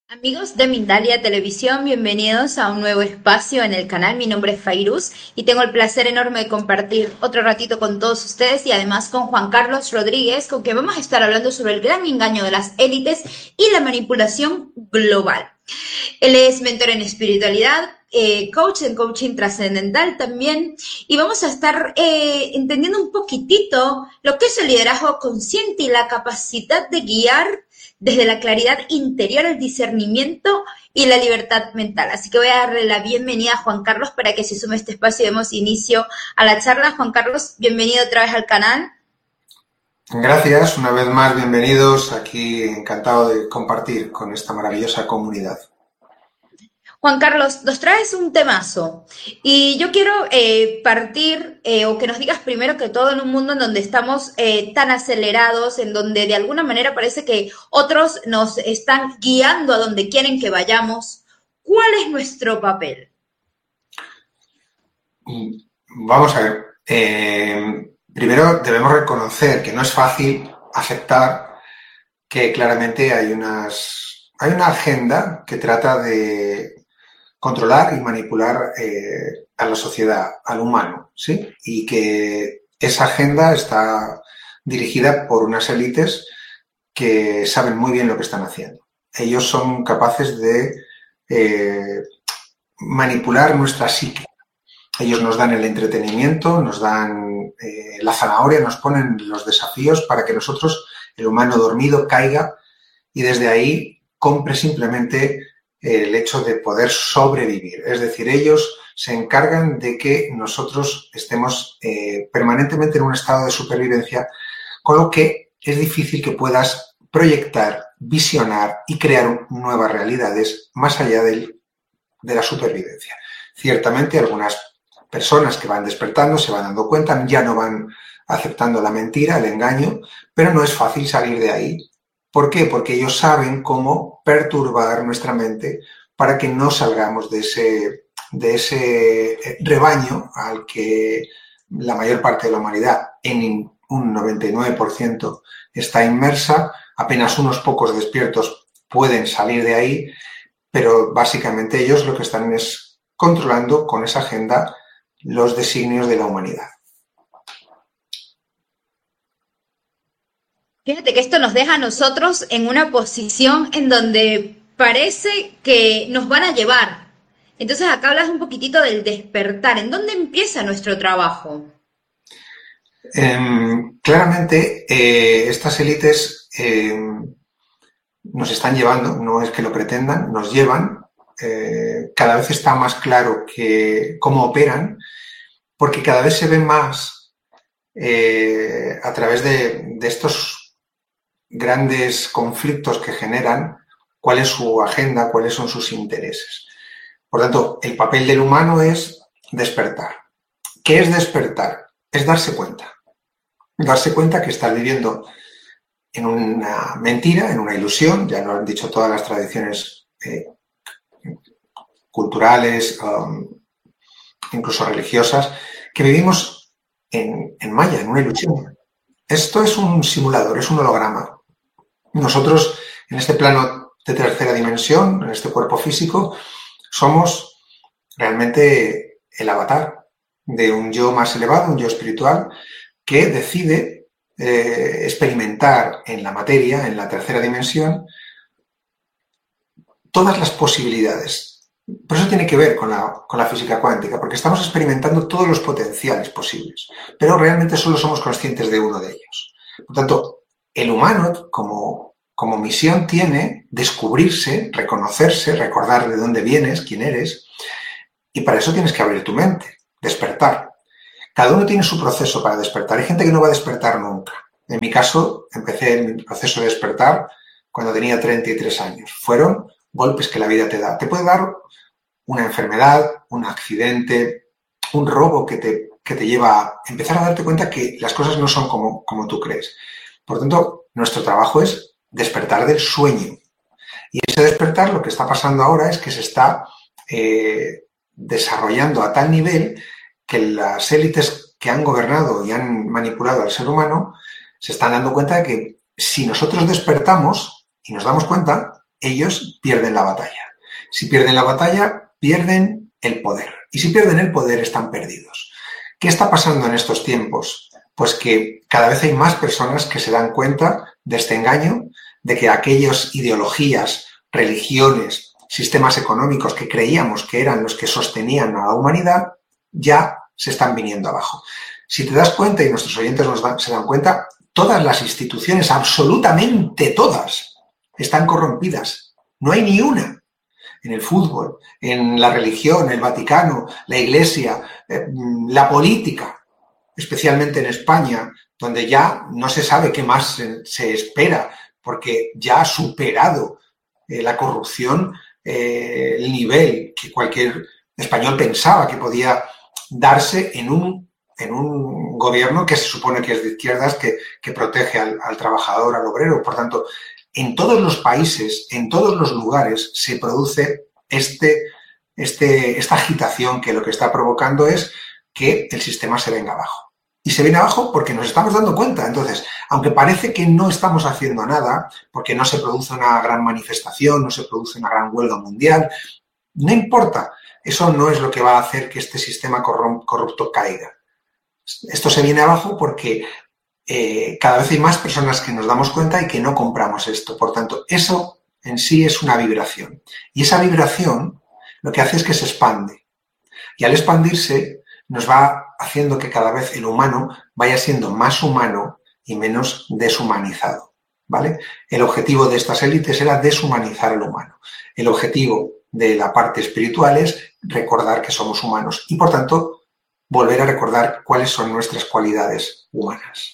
Amigos de Mindalia Televisión, bienvenidos a un nuevo espacio en el canal. Mi nombre es Fairuz y tengo el placer enorme de compartir otro ratito con todos ustedes y además con Juan Carlos Rodríguez, con quien vamos a estar hablando sobre el gran engaño de las élites y la manipulación global. Él es mentor en espiritualidad, coach en coaching trascendental también, y vamos a estar entendiendo un poquitito lo que es el liderazgo consciente y la capacidad de guiar desde la claridad interior, el discernimiento y la libertad mental. Así que voy a darle la bienvenida a Juan Carlos para que se sume a este espacio y demos inicio a la charla. Juan Carlos, bienvenido otra vez al canal. Gracias, una vez más, bienvenidos aquí, encantado de compartir con esta maravillosa comunidad. Juan Carlos, nos traes un temazo y yo quiero partir o que nos digas primero que todo en un mundo en donde estamos tan acelerados, en donde de alguna manera parece que otros nos están guiando a donde quieren que vayamos. ¿Cuál es nuestro papel? Vamos a ver, primero debemos reconocer que no es fácil aceptar que claramente hay una agenda que trata de controlar y manipular a la sociedad, al humano, ¿sí? Y que esa agenda está dirigida por unas élites que saben muy bien lo que están haciendo. Ellos son capaces de manipular nuestra psique. Ellos nos dan el entretenimiento, nos dan la zanahoria, nos ponen los desafíos para que nosotros, el humano dormido, caiga y desde ahí compre simplemente el hecho de poder sobrevivir. Es decir, ellos se encargan de que nosotros estemos permanentemente en un estado de supervivencia, con lo que es difícil que puedas proyectar, visionar y crear nuevas realidades más allá de la supervivencia. Ciertamente, algunas personas que van despertando se van dando cuenta, ya no van aceptando la mentira, el engaño, pero no es fácil salir de ahí. ¿Por qué? Porque ellos saben cómo perturbar nuestra mente para que no salgamos de ese rebaño al que la mayor parte de la humanidad, en un 99%, está inmersa. Apenas unos pocos despiertos pueden salir de ahí, pero básicamente ellos lo que están es controlando con esa agenda los designios de la humanidad. Fíjate que esto nos deja a nosotros en una posición en donde parece que nos van a llevar. Entonces acá hablas un poquitito del despertar. ¿En dónde empieza nuestro trabajo? Claramente, estas élites nos están llevando, no es que lo pretendan, nos llevan. Cada vez está más claro cómo operan, porque cada vez se ve más a través de estos grandes conflictos que generan, cuál es su agenda, cuáles son sus intereses. Por tanto, el papel del humano es despertar. ¿Qué es despertar? Es darse cuenta. Darse cuenta que estás viviendo en una mentira, en una ilusión, ya lo han dicho todas las tradiciones culturales, incluso religiosas, que vivimos en Maya, en una ilusión. Esto es un simulador, es un holograma. Nosotros, en este plano de tercera dimensión, en este cuerpo físico, somos realmente el avatar de un yo más elevado, un yo espiritual, que decide experimentar en la materia, en la tercera dimensión, todas las posibilidades. Por eso tiene que ver con la física cuántica, porque estamos experimentando todos los potenciales posibles, pero realmente solo somos conscientes de uno de ellos. Por tanto, el humano, como misión, tiene descubrirse, reconocerse, recordar de dónde vienes, quién eres, y para eso tienes que abrir tu mente, despertar. Cada uno tiene su proceso para despertar. Hay gente que no va a despertar nunca. En mi caso, empecé mi proceso de despertar cuando tenía 33 años. Fueron golpes que la vida te da. Te puede dar una enfermedad, un accidente, un robo que te lleva a empezar a darte cuenta que las cosas no son como tú crees. Por tanto, nuestro trabajo es despertar del sueño. Y ese despertar, lo que está pasando ahora es que se está desarrollando a tal nivel que las élites que han gobernado y han manipulado al ser humano se están dando cuenta de que si nosotros despertamos y nos damos cuenta, ellos pierden la batalla. Si pierden la batalla, pierden el poder. Y si pierden el poder, están perdidos. ¿Qué está pasando en estos tiempos? Pues que cada vez hay más personas que se dan cuenta de este engaño, de que aquellas ideologías, religiones, sistemas económicos que creíamos que eran los que sostenían a la humanidad, ya se están viniendo abajo. Si te das cuenta, y nuestros oyentes se dan cuenta, todas las instituciones, absolutamente todas, están corrompidas. No hay ni una. En el fútbol, en la religión, el Vaticano, la Iglesia, la política, especialmente en España, donde ya no se sabe qué más se espera, porque ya ha superado la corrupción el nivel que cualquier español pensaba que podía darse en un gobierno que se supone que es de izquierdas, que protege al trabajador, al obrero. Por tanto, en todos los países, en todos los lugares, se produce esta agitación que lo que está provocando es que el sistema se venga abajo. Y se viene abajo porque nos estamos dando cuenta. Entonces, aunque parece que no estamos haciendo nada, porque no se produce una gran manifestación, no se produce una gran huelga mundial, no importa. Eso no es lo que va a hacer que este sistema corrupto caiga. Esto se viene abajo porque cada vez hay más personas que nos damos cuenta y que no compramos esto. Por tanto, eso en sí es una vibración. Y esa vibración lo que hace es que se expande. Y al expandirse nos va haciendo que cada vez el humano vaya siendo más humano y menos deshumanizado, ¿vale? El objetivo de estas élites era deshumanizar al humano. El objetivo de la parte espiritual es recordar que somos humanos y, por tanto, volver a recordar cuáles son nuestras cualidades humanas.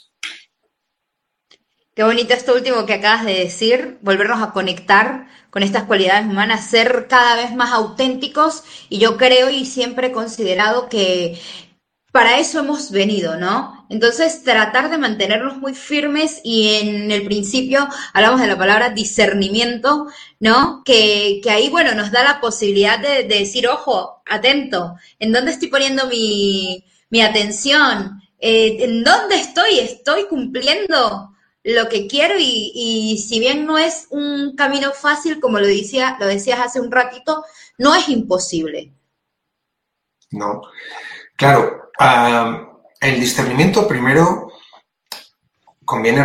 Qué bonito esto último que acabas de decir, volvernos a conectar con estas cualidades humanas, ser cada vez más auténticos, y yo creo y siempre he considerado que para eso hemos venido, ¿no? Entonces, tratar de mantenernos muy firmes, y en el principio hablamos de la palabra discernimiento, ¿no? Que ahí, bueno, nos da la posibilidad de decir, ojo, atento, ¿en dónde estoy poniendo mi atención? ¿En dónde estoy? ¿Estoy cumpliendo lo que quiero? Y si bien no es un camino fácil, como lo decías hace un ratito, no es imposible. No, claro, el discernimiento primero conviene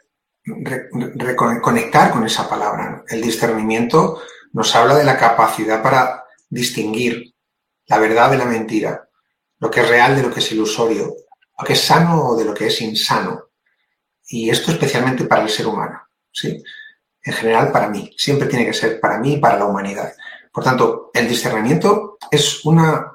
reconectar con esa palabra, ¿no? El discernimiento nos habla de la capacidad para distinguir la verdad de la mentira, lo que es real de lo que es ilusorio, lo que es sano o de lo que es insano. Y esto especialmente para el ser humano, ¿sí? En general para mí, siempre tiene que ser para mí y para la humanidad. Por tanto, el discernimiento es una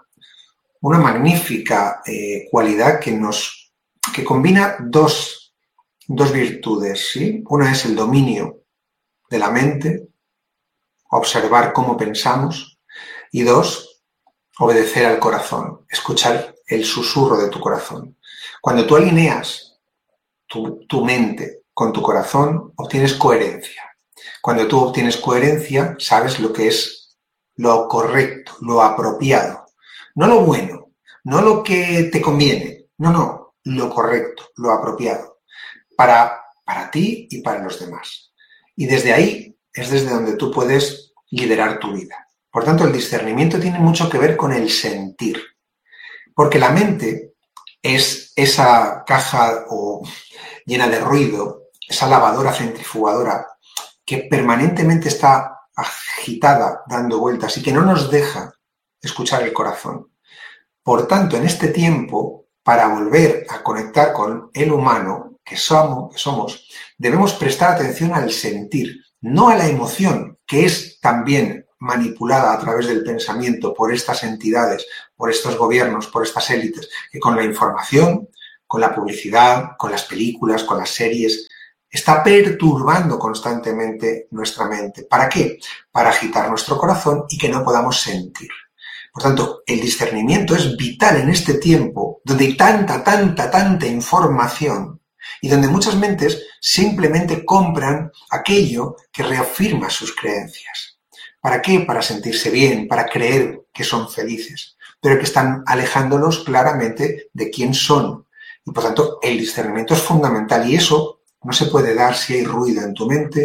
magnífica cualidad que combina dos virtudes, ¿sí? Una es el dominio de la mente, observar cómo pensamos, y dos, obedecer al corazón, escuchar el susurro de tu corazón. Cuando tú alineas tu mente con tu corazón, obtienes coherencia. Cuando tú obtienes coherencia, sabes lo que es lo correcto, lo apropiado. No lo bueno, no lo que te conviene, no, lo correcto, lo apropiado, para ti y para los demás. Y desde ahí es desde donde tú puedes liderar tu vida. Por tanto, el discernimiento tiene mucho que ver con el sentir, porque la mente es esa caja llena de ruido, esa lavadora centrifugadora que permanentemente está agitada, dando vueltas y que no nos deja escuchar el corazón. Por tanto, en este tiempo, para volver a conectar con el humano que somos, debemos prestar atención al sentir, no a la emoción, que es también manipulada a través del pensamiento por estas entidades, por estos gobiernos, por estas élites, que con la información, con la publicidad, con las películas, con las series, está perturbando constantemente nuestra mente. ¿Para qué? Para agitar nuestro corazón y que no podamos sentir. Por tanto, el discernimiento es vital en este tiempo donde hay tanta información y donde muchas mentes simplemente compran aquello que reafirma sus creencias. ¿Para qué? Para sentirse bien, para creer que son felices, pero que están alejándolos claramente de quién son. Por tanto, el discernimiento es fundamental y eso no se puede dar si hay ruido en tu mente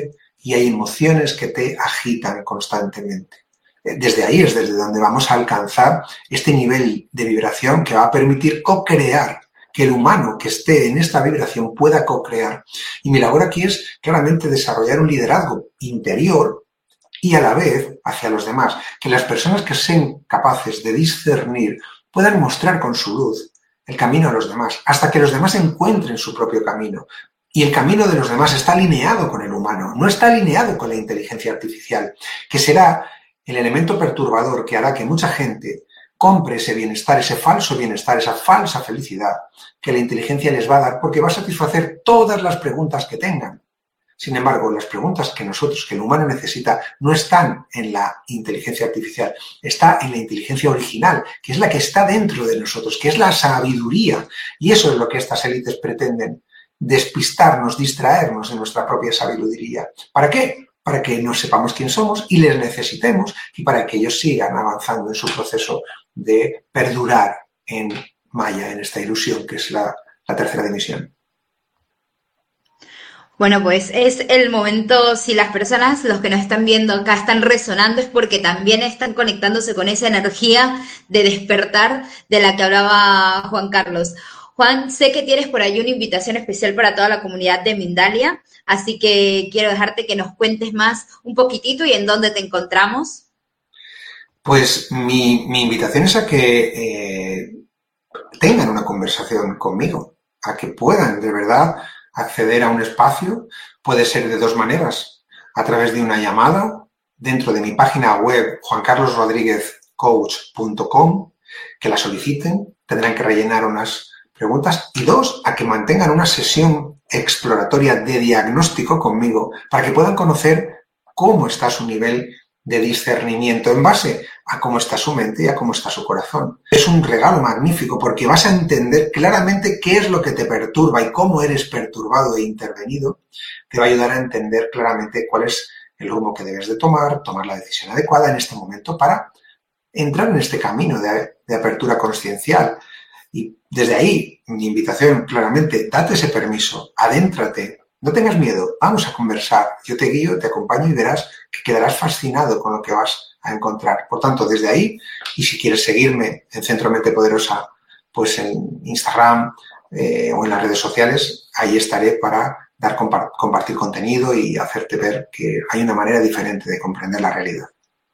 y hay emociones que te agitan constantemente. Desde ahí es desde donde vamos a alcanzar este nivel de vibración que va a permitir co-crear, que el humano que esté en esta vibración pueda co-crear. Y mi labor aquí es claramente desarrollar un liderazgo interior y a la vez hacia los demás, que las personas que sean capaces de discernir puedan mostrar con su luz el camino a los demás, hasta que los demás encuentren su propio camino. Y el camino de los demás está alineado con el humano, no está alineado con la inteligencia artificial, que será el elemento perturbador que hará que mucha gente compre ese bienestar, ese falso bienestar, esa falsa felicidad que la inteligencia les va a dar, porque va a satisfacer todas las preguntas que tengan. Sin embargo, las preguntas que el humano necesita, no están en la inteligencia artificial, está en la inteligencia original, que es la que está dentro de nosotros, que es la sabiduría. Y eso es lo que estas élites pretenden, despistarnos, distraernos de nuestra propia sabiduría. ¿Para qué? Para que no sepamos quién somos y les necesitemos y para que ellos sigan avanzando en su proceso de perdurar en Maya, en esta ilusión que es la tercera dimensión. Bueno, pues es el momento, si las personas, los que nos están viendo acá, están resonando, es porque también están conectándose con esa energía de despertar de la que hablaba Juan Carlos. Juan, sé que tienes por ahí una invitación especial para toda la comunidad de Mindalia, así que quiero dejarte que nos cuentes más un poquitito y en dónde te encontramos. Pues mi invitación es a que tengan una conversación conmigo, a que puedan de verdad acceder a un espacio. Puede ser de dos maneras, a través de una llamada dentro de mi página web juancarlosrodriguezcoach.com, que la soliciten, tendrán que rellenar unas preguntas, y dos, a que mantengan una sesión exploratoria de diagnóstico conmigo para que puedan conocer cómo está su nivel de discernimiento en base a cómo está su mente y a cómo está su corazón. Es un regalo magnífico porque vas a entender claramente qué es lo que te perturba y cómo eres perturbado e intervenido. Te va a ayudar a entender claramente cuál es el rumbo que debes de tomar la decisión adecuada en este momento para entrar en este camino de apertura consciencial. Y desde ahí, mi invitación claramente, date ese permiso, adéntrate, no tengas miedo, vamos a conversar, yo te guío, te acompaño y verás que quedarás fascinado con lo que vas a encontrar. Por tanto, desde ahí, y si quieres seguirme en Centro Mente Poderosa, pues en Instagram o en las redes sociales, ahí estaré para compartir contenido y hacerte ver que hay una manera diferente de comprender la realidad.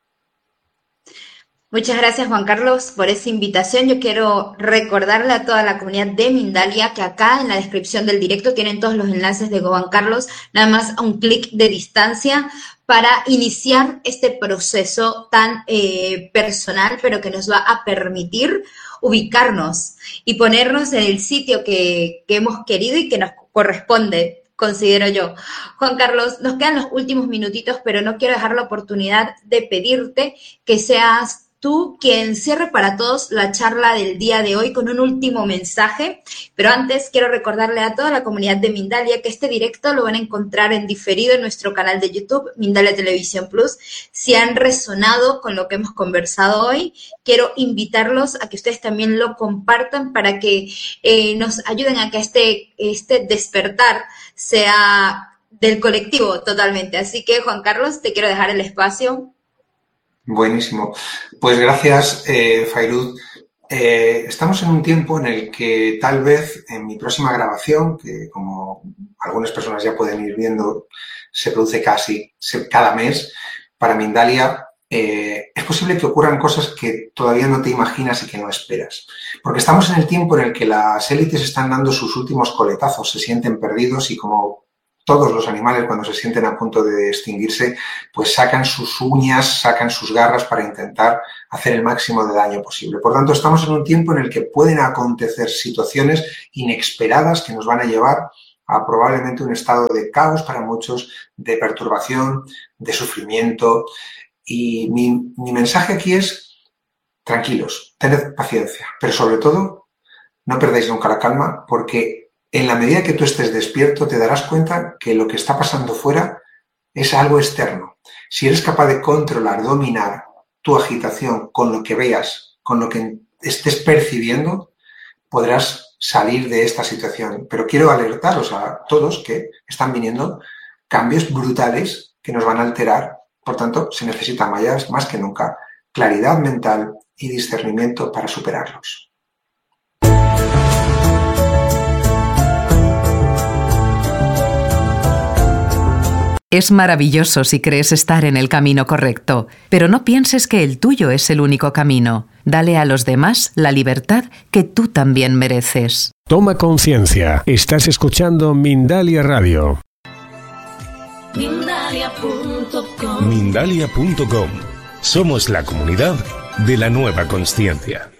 Muchas gracias, Juan Carlos, por esa invitación. Yo quiero recordarle a toda la comunidad de Mindalia que acá en la descripción del directo tienen todos los enlaces de Juan Carlos, nada más a un clic de distancia para iniciar este proceso tan personal, pero que nos va a permitir ubicarnos y ponernos en el sitio que hemos querido y que nos corresponde, considero yo. Juan Carlos, nos quedan los últimos minutitos, pero no quiero dejar la oportunidad de pedirte que seas tú quien cierre para todos la charla del día de hoy con un último mensaje, pero antes quiero recordarle a toda la comunidad de Mindalia que este directo lo van a encontrar en diferido en nuestro canal de YouTube, Mindalia Televisión Plus. Si han resonado con lo que hemos conversado hoy, quiero invitarlos a que ustedes también lo compartan para que nos ayuden a que este despertar sea del colectivo totalmente. Así que, Juan Carlos, te quiero dejar el espacio. Buenísimo. Pues gracias, Fairuz. Estamos en un tiempo en el que tal vez en mi próxima grabación, que como algunas personas ya pueden ir viendo, se produce casi cada mes, para Mindalia, es posible que ocurran cosas que todavía no te imaginas y que no esperas. Porque estamos en el tiempo en el que las élites están dando sus últimos coletazos, se sienten perdidos y como todos los animales cuando se sienten a punto de extinguirse, pues sacan sus uñas, sacan sus garras para intentar hacer el máximo de daño posible. Por tanto, estamos en un tiempo en el que pueden acontecer situaciones inesperadas que nos van a llevar a probablemente un estado de caos para muchos, de perturbación, de sufrimiento. Y mi mensaje aquí es, tranquilos, tened paciencia, pero sobre todo, no perdáis nunca la calma porque en la medida que tú estés despierto, te darás cuenta que lo que está pasando fuera es algo externo. Si eres capaz de controlar, dominar tu agitación con lo que veas, con lo que estés percibiendo, podrás salir de esta situación. Pero quiero alertaros a todos que están viniendo cambios brutales que nos van a alterar. Por tanto, se necesita más que nunca claridad mental y discernimiento para superarlos. Es maravilloso si crees estar en el camino correcto, pero no pienses que el tuyo es el único camino. Dale a los demás la libertad que tú también mereces. Toma conciencia. Estás escuchando Mindalia Radio. Mindalia.com. Mindalia.com. Somos la comunidad de la nueva consciencia.